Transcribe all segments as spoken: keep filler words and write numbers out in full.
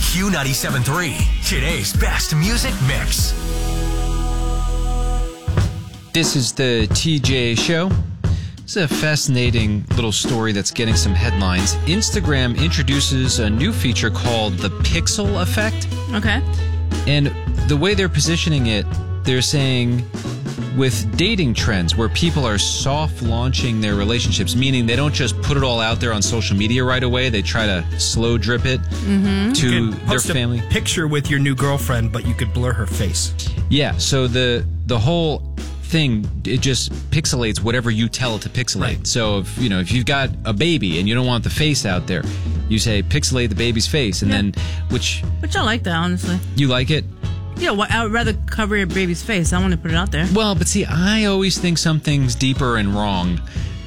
Q ninety-seven point three, today's best music mix. This is the T J Show. It's a fascinating little story that's getting some headlines. Instagram introduces a new feature called the Pixel Effect. Okay. And the way they're positioning it, they're saying with dating trends where people are soft launching their relationships, meaning they don't just put it all out there on social media right away. They try to slow drip it mm-hmm. to you their post family. A picture with your new girlfriend, but you could blur her face. Yeah, so the the whole thing, it just pixelates whatever you tell it to pixelate. Right. So if you know if you've got a baby and you don't want the face out there, you say pixelate the baby's face, and yeah. then which which I like that, honestly. You like it? Yeah, well, I would rather cover your baby's face. I want to put it out there. Well, but see, I always think something's deeper and wrong.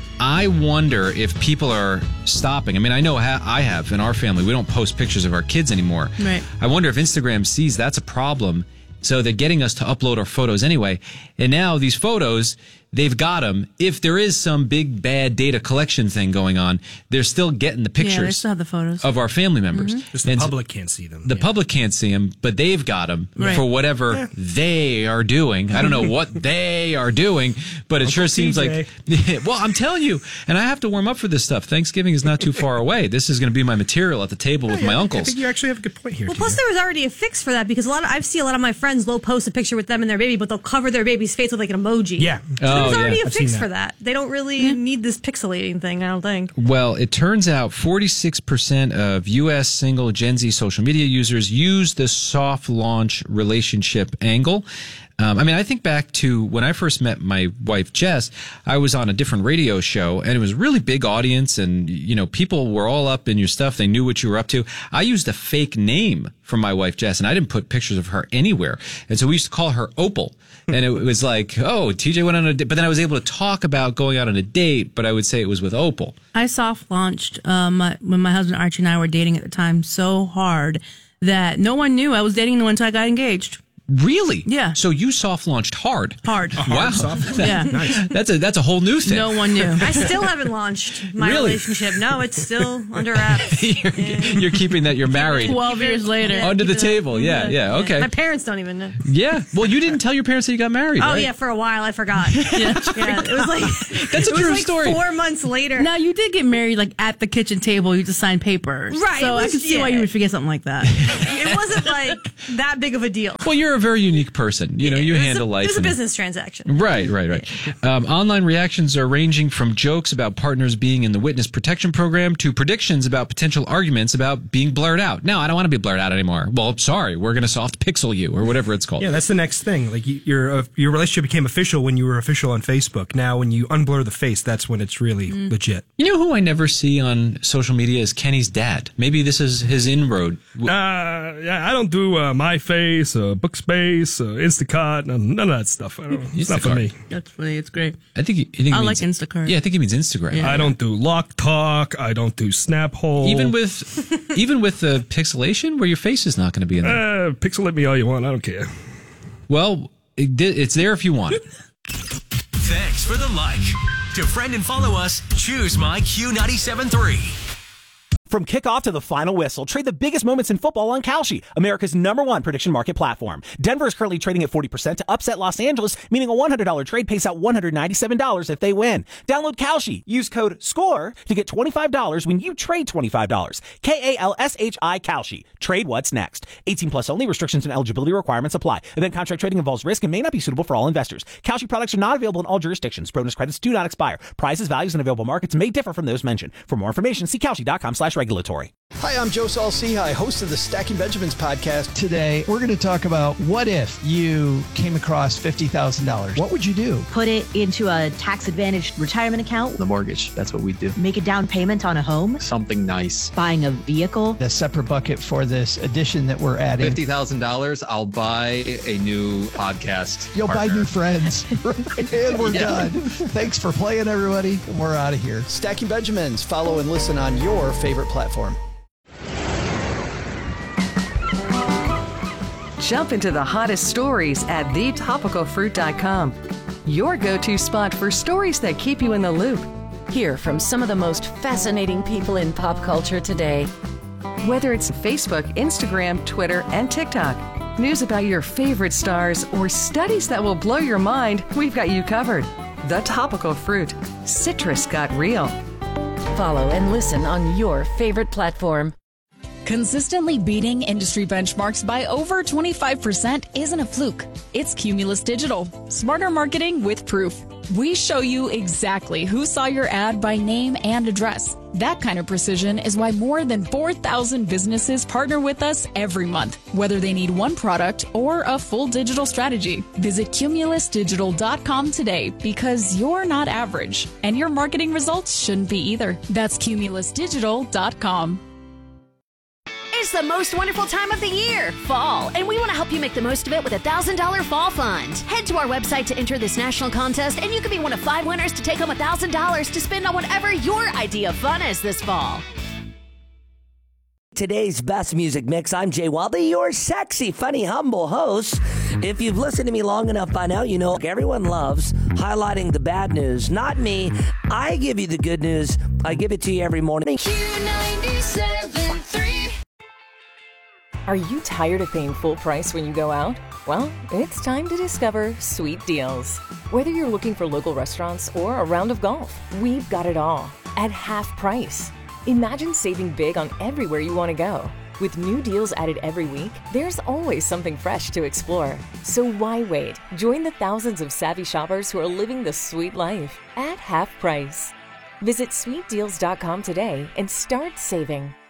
I wonder if people are stopping. I mean, I know ha- I have in our family. We don't post pictures of our kids anymore. Right. I wonder if Instagram sees that's a problem. So they're getting us to upload our photos anyway. And now these photos, they've got them. If there is some big bad data collection thing going on, they're still getting the pictures yeah, they still have the photos. of our family members. Mm-hmm. Just the and public can't see them. The yeah. public can't see them, but they've got them right. for whatever yeah. they are doing. I don't know what they are doing, but it Uncle sure seems T J. like, well, I'm telling you, and I have to warm up for this stuff. Thanksgiving is not too far away. This is going to be my material at the table yeah, with yeah, my I uncles. think you actually have a good point here. Well, T J. plus there was already a fix for that because a lot of, I've seen a lot of my friends will post a picture with them and their baby, but they'll cover their baby's face with like an emoji. Yeah. So there's Oh, already yeah. a I've fix seen for that. They don't really Yeah. need this pixelating thing, I don't think. Well, it turns out forty-six percent of U S single Gen Z social media users use the soft launch relationship angle. Um, I mean, I think back to when I first met my wife, Jess, I was on a different radio show and it was a really big audience and, you know, people were all up in your stuff. They knew what you were up to. I used a fake name for my wife, Jess, and I didn't put pictures of her anywhere. And so we used to call her Opal. And it was like, oh, T J went on a date. But then I was able to talk about going out on a date, but I would say it was with Opal. I soft launched um, when my husband Archie and I were dating at the time so hard that no one knew I was dating anyone until I got engaged. Really? Yeah. So you soft launched hard. Hard. Wow. Soft? Yeah. Nice. That's a that's a whole new thing. No one knew. I still haven't launched my Really? relationship. No, it's still under wraps. you're, you're keeping that you're married Twelve years later. Yeah. under the Yeah. table. Yeah, yeah, okay. My parents don't even know. Yeah. Well, you didn't tell your parents that you got married, Oh right? yeah, for a while I forgot. yeah, yeah. It was like That's a it was true like story. Four months later. Now, you did get married like at the kitchen table. You just signed papers. Right, So it I was- can see why yeah. you would forget something like that. It wasn't like that big of a deal. Well, you're a very unique person. You know, you It was handle a, life. It was a in a- business transaction. Right, right, right. Um, online reactions are ranging from jokes about partners being in the witness protection program to predictions about potential arguments about being blurred out. No, I don't want to be blurred out anymore. Well, sorry, we're going to soft pixel you or whatever it's called. Yeah, that's the next thing. Like you, your uh, your relationship became official when you were official on Facebook. Now, when you unblur the face, that's when it's really Mm. legit. You know who I never see on social media is Kenny's dad. Maybe this is his inroad. Uh, yeah, I don't do uh, MyFace, uh, Bookspace, uh, Instacart, none, none of that stuff. I don't, it's not for Instacart. me. That's funny. It's great. I think he, I, think he I means, like Instacart. Yeah, I think he means Instagram. Yeah. I don't do Lock Talk. I don't do Snaphole. Even with even with the pixelation, where your face is not going to be in there. Uh, pixelate me all you want. I don't care. Well, it, it's there if you want it. Thanks for the like. To friend and follow us, choose my Q ninety-seven point three. From kickoff to the final whistle, trade the biggest moments in football on Kalshi, America's number one prediction market platform. Denver is currently trading at forty percent to upset Los Angeles, meaning a one hundred dollars trade pays out one hundred ninety-seven dollars if they win. Download Kalshi. Use code SCORE to get twenty-five dollars when you trade twenty-five dollars. K A L S H I Kalshi. Trade what's next. eighteen plus only. Restrictions and eligibility requirements apply. Event contract trading involves risk and may not be suitable for all investors. Kalshi products are not available in all jurisdictions. Bonus credits do not expire. Prices, values, and available markets may differ from those mentioned. For more information, see Kalshi.com slash regulatory. Hi, I'm Joe Saul-Sehy, host of the Stacking Benjamins podcast. Today, we're going to talk about what if you came across fifty thousand dollars. What would you do? Put it into a tax-advantaged retirement account. The mortgage, that's what we do. Make a down payment on a home. Something nice. Buying a vehicle. A separate bucket for this addition that we're adding. fifty thousand dollars, I'll buy a new podcast You'll partner. buy new friends. And we're Yeah. done. Thanks for playing, everybody. And we're out of here. Stacking Benjamins. Follow and listen on your favorite platform. Jump into the hottest stories at the topical fruit dot com. Your go-to spot for stories that keep you in the loop. Hear from some of the most fascinating people in pop culture today. Whether it's Facebook, Instagram, Twitter, and TikTok, news about your favorite stars, or studies that will blow your mind, we've got you covered. The Topical Fruit. Citrus got real. Follow and listen on your favorite platform. Consistently beating industry benchmarks by over twenty-five percent isn't a fluke. It's Cumulus Digital. Smarter marketing with proof. We show you exactly who saw your ad by name and address. That kind of precision is why more than four thousand businesses partner with us every month, whether they need one product or a full digital strategy. Visit cumulus digital dot com today because you're not average, and your marketing results shouldn't be either. That's cumulus digital dot com. It's the most wonderful time of the year, fall, and we want to help you make the most of it with a one thousand dollars Fall Fund. Head to our website to enter this national contest, and you could be one of five winners to take home one thousand dollars to spend on whatever your idea of fun is this fall. Today's best music mix. I'm Jay Wildey, your sexy, funny, humble host. If you've listened to me long enough by now, you know everyone loves highlighting the bad news. Not me. I give you the good news. I give it to you every morning. Q ninety-seven three. Are you tired of paying full price when you go out? Well, it's time to discover Sweet Deals. Whether you're looking for local restaurants or a round of golf, we've got it all at half price. Imagine saving big on everywhere you want to go. With new deals added every week, there's always something fresh to explore. So why wait? Join the thousands of savvy shoppers who are living the sweet life at half price. Visit sweet deals dot com today and start saving.